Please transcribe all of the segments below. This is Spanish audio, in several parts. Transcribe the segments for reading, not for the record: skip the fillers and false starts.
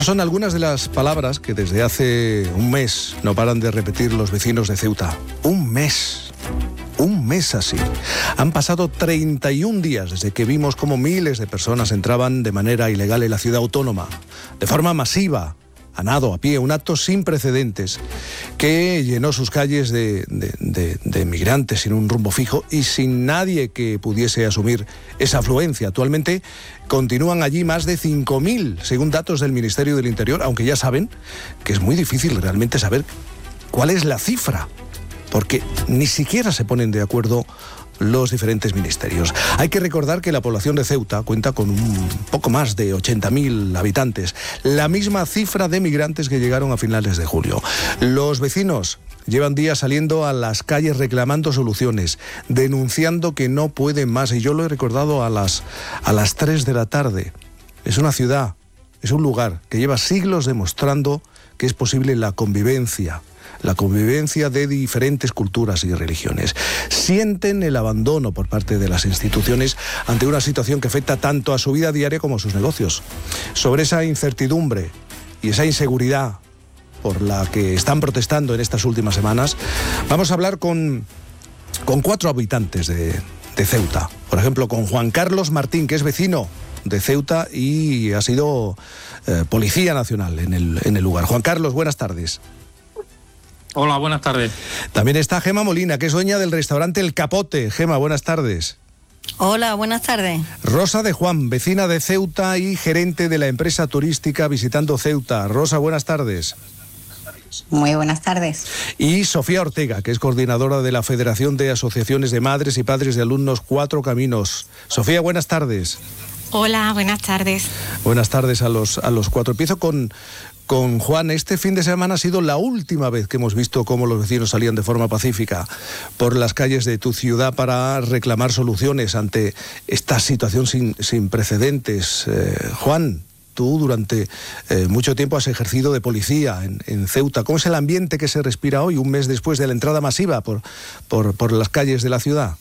Son algunas de las palabras que desde hace un mes no paran de repetir los vecinos de Ceuta. Un mes así. Han pasado 31 días desde que vimos cómo miles de personas entraban de manera ilegal en la ciudad autónoma, de forma masiva, a nado, a pie, un acto sin precedentes que llenó sus calles de migrantes sin un rumbo fijo y sin nadie que pudiese asumir esa afluencia. Actualmente continúan allí más de 5.000, según datos del Ministerio del Interior, aunque ya saben que es muy difícil realmente saber cuál es la cifra, porque ni siquiera se ponen de acuerdo los diferentes ministerios. Hay que recordar que la población de Ceuta cuenta con un poco más de 80.000 habitantes, la misma cifra de migrantes que llegaron a finales de julio. Los vecinos llevan días saliendo a las calles reclamando soluciones, denunciando que no pueden más, y yo lo he recordado a las 3 de la tarde. Es una ciudad, es un lugar que lleva siglos demostrando que es posible la convivencia de diferentes culturas y religiones. Sienten el abandono por parte de las instituciones ante una situación que afecta tanto a su vida diaria como a sus negocios. Sobre esa incertidumbre y esa inseguridad por la que están protestando en estas últimas semanas, vamos a hablar con 4 habitantes de Ceuta. Por ejemplo, con Juan Carlos Martín, que es vecino de Ceuta y ha sido policía nacional en el lugar. Juan Carlos, buenas tardes. Hola, buenas tardes. También está Gema Molina, que es dueña del restaurante El Capote. Gema, buenas tardes. Hola, buenas tardes. Rosa de Juan, vecina de Ceuta y gerente de la empresa turística Visitando Ceuta. Rosa, buenas tardes. Muy buenas tardes. Y Sofía Ortega, que es coordinadora de la Federación de Asociaciones de Madres y Padres de Alumnos Cuatro Caminos. Sofía, buenas tardes. Hola, buenas tardes. Buenas tardes a los 4. Empiezo con Juan. Este fin de semana ha sido la última vez que hemos visto cómo los vecinos salían de forma pacífica por las calles de tu ciudad para reclamar soluciones ante esta situación sin precedentes. Juan, tú durante mucho tiempo has ejercido de policía en Ceuta. ¿Cómo es el ambiente que se respira hoy, un mes después de la entrada masiva por las calles de la ciudad?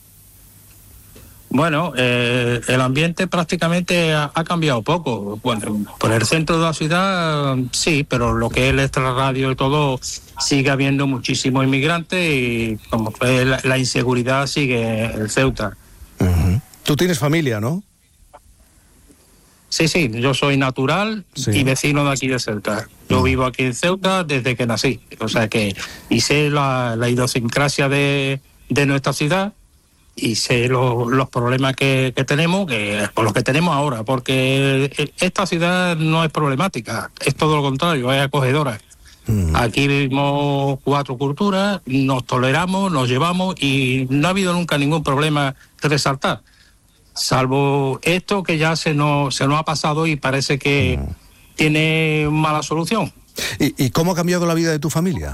Bueno, el ambiente prácticamente ha cambiado poco. Bueno, por el centro de la ciudad sí, pero lo que es el extrarradio y todo, sigue habiendo muchísimos inmigrantes y como la inseguridad sigue en Ceuta. Uh-huh. Tú tienes familia, ¿no? Sí, yo soy natural y vecino de aquí de Ceuta. Yo vivo aquí en Ceuta desde que nací, o sea que y sé la idiosincrasia de nuestra ciudad. Y sé los problemas que tenemos, por los que tenemos ahora, porque esta ciudad no es problemática, es todo lo contrario, es acogedora. Aquí vivimos 4 culturas, nos toleramos, nos llevamos y no ha habido nunca ningún problema que resaltar, salvo esto que ya se nos ha pasado y parece que tiene mala solución. ¿Y cómo ha cambiado la vida de tu familia?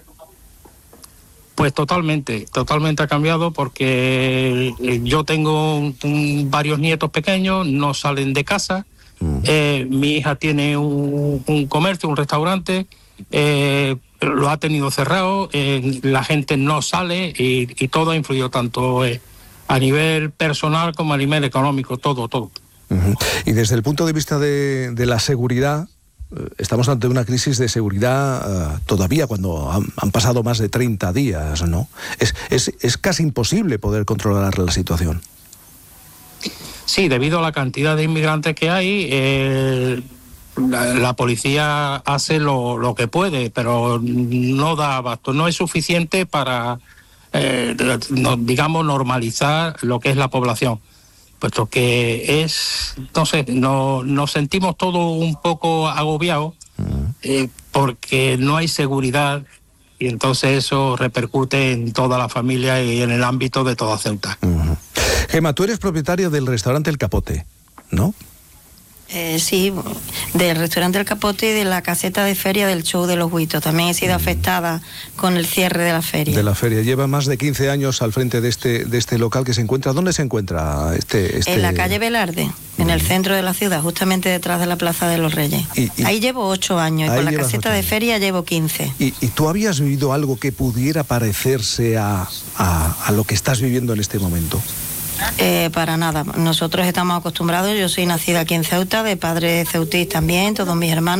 Pues totalmente ha cambiado porque yo tengo varios nietos pequeños, no salen de casa, mi hija tiene un comercio, un restaurante, lo ha tenido cerrado, la gente no sale y todo ha influido tanto a nivel personal como a nivel económico, todo. Uh-huh. Y desde el punto de vista de la seguridad, estamos ante una crisis de seguridad todavía cuando han pasado más de 30 días, ¿no? Es casi imposible poder controlar la situación. Sí, debido a la cantidad de inmigrantes que hay, la policía hace lo que puede, pero no da abasto, no es suficiente para, digamos, normalizar lo que es la población. Puesto que nos sentimos todos un poco agobiados porque no hay seguridad y entonces eso repercute en toda la familia y en el ámbito de toda Ceuta. Uh-huh. Gema, tú eres propietaria del restaurante El Capote, ¿no? Sí, del restaurante El Capote y de la caseta de feria del Show de los Huitos. También he sido afectada con el cierre de la feria. De la feria. Lleva más de 15 años al frente de este local que se encuentra. ¿Dónde se encuentra este? En la calle Velarde, en el centro de la ciudad, justamente detrás de la Plaza de los Reyes. Ahí llevo 8 años y con la caseta de feria llevo 15. ¿Y tú habías vivido algo que pudiera parecerse a lo que estás viviendo en este momento? Para nada. Nosotros estamos acostumbrados, yo soy nacida aquí en Ceuta, de padres ceutís también, todos mis hermanos.